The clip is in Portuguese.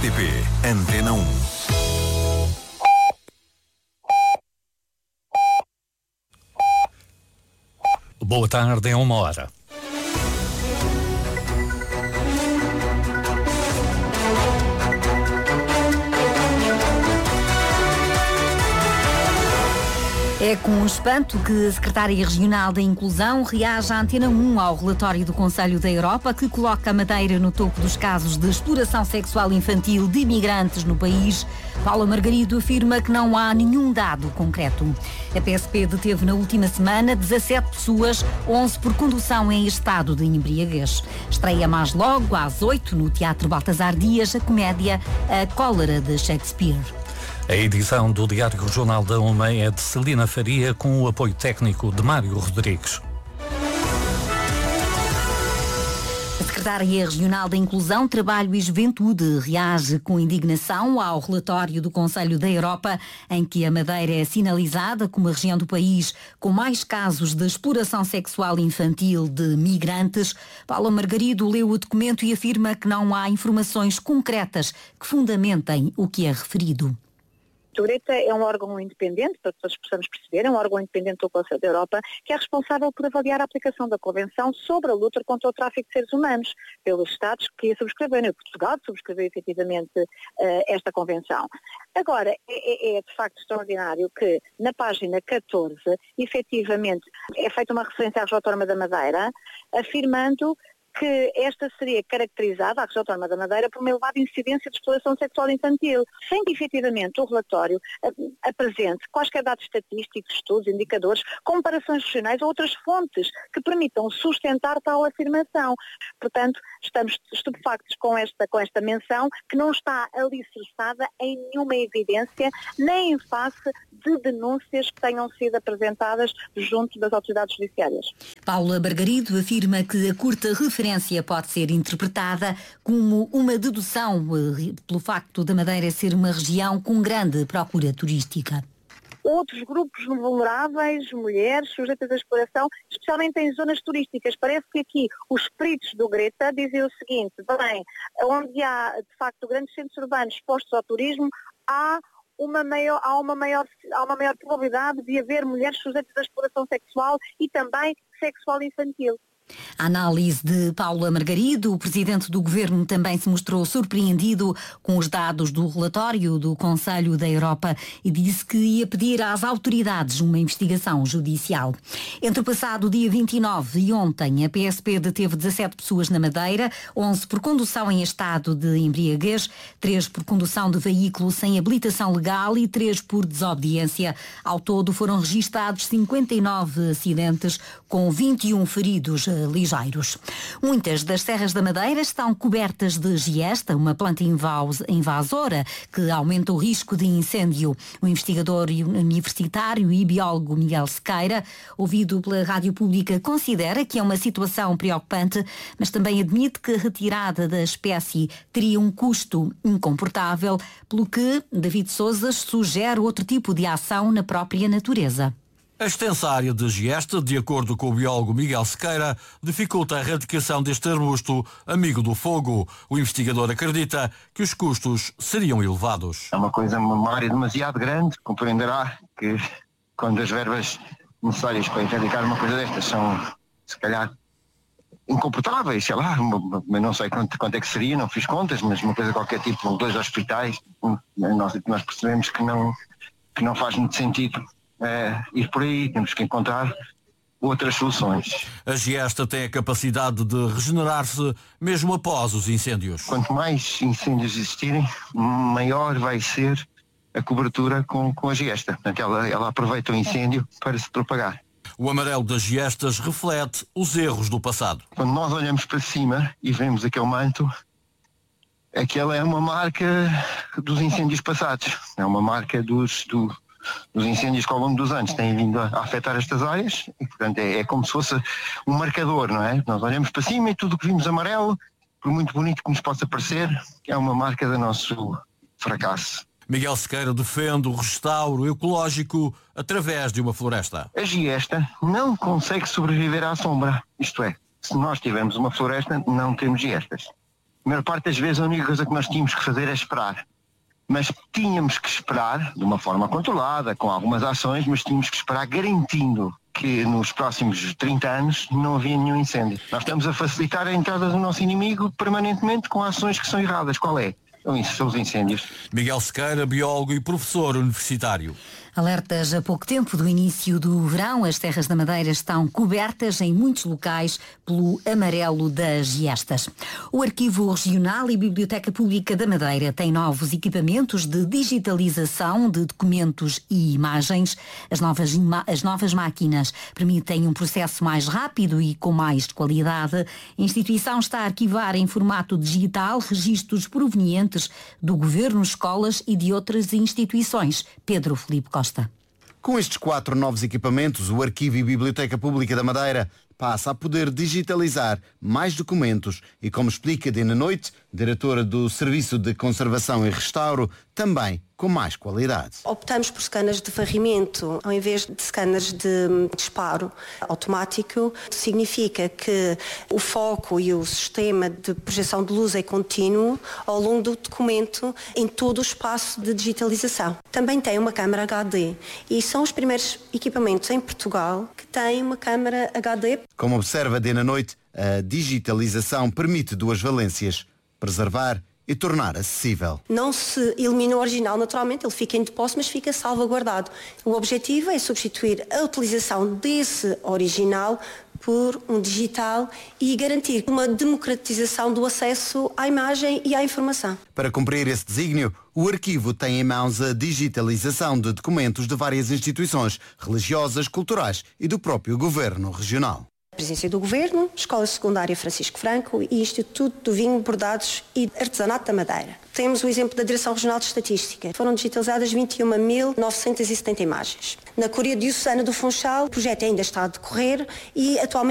RTP Antena 1. Boa tarde, é 1h. É com espanto que a Secretária Regional da Inclusão reage à Antena 1 ao relatório do Conselho da Europa que coloca a Madeira no topo dos casos de exploração sexual infantil de imigrantes no país. Paula Margarido afirma que não há nenhum dado concreto. A PSP deteve na última semana 17 pessoas, 11 por condução em estado de embriaguez. Estreia mais logo às 8 no Teatro Baltasar Dias a comédia A Cólera de Shakespeare. A edição do Diário Regional da UMA é de Celina Faria, com o apoio técnico de Mário Rodrigues. A Secretária Regional da Inclusão, Trabalho e Juventude reage com indignação ao relatório do Conselho da Europa, em que a Madeira é sinalizada como a região do país com mais casos de exploração sexual infantil de migrantes. Paula Margarido leu o documento e afirma que não há informações concretas que fundamentem o que é referido. O GRETA é um órgão independente, para que todos possamos perceber, é um órgão independente do Conselho da Europa, que é responsável por avaliar a aplicação da Convenção sobre a luta contra o tráfico de seres humanos, pelos Estados que a subscreveram. E Portugal subscreveu efetivamente esta Convenção. Agora, é de facto extraordinário que na página 14, efetivamente, é feita uma referência à Região Autónoma da Madeira, afirmando que esta seria caracterizada, a Região Autónoma da Madeira, por uma elevada incidência de exploração sexual infantil, sem que efetivamente o relatório apresente quaisquer dados estatísticos, estudos, indicadores, comparações regionais ou outras fontes que permitam sustentar tal afirmação. Portanto, estamos estupefactos com esta menção que não está alicerçada em nenhuma evidência, nem em face de denúncias que tenham sido apresentadas junto das autoridades judiciárias. Paula Margarido afirma que a curta referência pode ser interpretada como uma dedução pelo facto da Madeira ser uma região com grande procura turística. Outros grupos vulneráveis, mulheres, sujeitas à exploração, especialmente em zonas turísticas. Parece que aqui os peritos do GRETA dizem o seguinte: bem, onde há de facto grandes centros urbanos expostos ao turismo, há uma maior probabilidade de haver mulheres sujeitas à exploração sexual e também sexual infantil. A análise de Paula Margarido, o presidente do governo, também se mostrou surpreendido com os dados do relatório do Conselho da Europa e disse que ia pedir às autoridades uma investigação judicial. Entre o passado dia 29 e ontem, a PSP deteve 17 pessoas na Madeira, 11 por condução em estado de embriaguez, 3 por condução de veículo sem habilitação legal e 3 por desobediência. Ao todo foram registados 59 acidentes, com 21 feridos ligeiros. Muitas das serras da Madeira estão cobertas de giesta, uma planta invasora que aumenta o risco de incêndio. O investigador universitário e biólogo Miguel Sequeira, ouvido pela Rádio Pública, considera que é uma situação preocupante, mas também admite que a retirada da espécie teria um custo incomportável, pelo que David Sousa sugere outro tipo de ação na própria natureza. A extensa área de giesta, de acordo com o biólogo Miguel Sequeira, dificulta a erradicação deste arbusto amigo do fogo. O investigador acredita que os custos seriam elevados. É uma área demasiado grande, compreenderá que quando as verbas necessárias para erradicar uma coisa destas são, se calhar, incomportáveis, sei lá, mas não sei quanto é que seria, não fiz contas, mas uma coisa qualquer tipo, 2 hospitais, nós percebemos que não faz muito sentido ir por aí, temos que encontrar outras soluções. A giesta tem a capacidade de regenerar-se mesmo após os incêndios. Quanto mais incêndios existirem, maior vai ser a cobertura com a giesta. Portanto, ela aproveita o incêndio para se propagar. O amarelo das giestas reflete os erros do passado. Quando nós olhamos para cima e vemos aquele manto, aquela é uma marca dos incêndios passados. É uma marca dos incêndios que ao longo dos anos têm vindo a afetar estas áreas e, portanto, é como se fosse um marcador, não é? Nós olhamos para cima e tudo o que vimos amarelo, por muito bonito que nos possa parecer, é uma marca do nosso fracasso. Miguel Sequeira defende o restauro ecológico através de uma floresta. A giesta não consegue sobreviver à sombra, isto é, se nós tivermos uma floresta, não temos giestas. A maior parte das vezes a única coisa que nós tínhamos que fazer é esperar. Mas tínhamos que esperar de uma forma controlada, com algumas ações, mas tínhamos que esperar garantindo que nos próximos 30 anos não havia nenhum incêndio. Nós estamos a facilitar a entrada do nosso inimigo permanentemente com ações que são erradas. Qual é? Então isso são os incêndios. Miguel Sequeira, biólogo e professor universitário. Alertas a pouco tempo do início do verão, as terras da Madeira estão cobertas em muitos locais pelo amarelo das giestas. O Arquivo Regional e Biblioteca Pública da Madeira têm novos equipamentos de digitalização de documentos e imagens. As novas máquinas permitem um processo mais rápido e com mais qualidade. A instituição está a arquivar em formato digital registros provenientes do governo, escolas e de outras instituições. Pedro Filipe Costa. Com estes 4 novos equipamentos, o Arquivo e Biblioteca Pública da Madeira passa a poder digitalizar mais documentos e, como explica Dina Noite, diretora do Serviço de Conservação e Restauro, também com mais qualidade. Optamos por scanners de varrimento ao invés de scanners de disparo automático. Significa que o foco e o sistema de projeção de luz é contínuo ao longo do documento em todo o espaço de digitalização. Também tem uma câmara HD e são os primeiros equipamentos em Portugal que têm uma câmara HD. Como observa Dina Noite, a digitalização permite 2 valências: preservar e tornar acessível. Não se elimina o original naturalmente, ele fica em depósito, mas fica salvaguardado. O objetivo é substituir a utilização desse original por um digital e garantir uma democratização do acesso à imagem e à informação. Para cumprir esse desígnio, o arquivo tem em mãos a digitalização de documentos de várias instituições religiosas, culturais e do próprio Governo Regional. A Presidência do Governo, Escola Secundária Francisco Franco e Instituto do Vinho, Bordados e Artesanato da Madeira. Temos o exemplo da Direção Regional de Estatística. Foram digitalizadas 21.970 imagens. Na Coreia Diocesana do Funchal, o projeto ainda está a decorrer e atualmente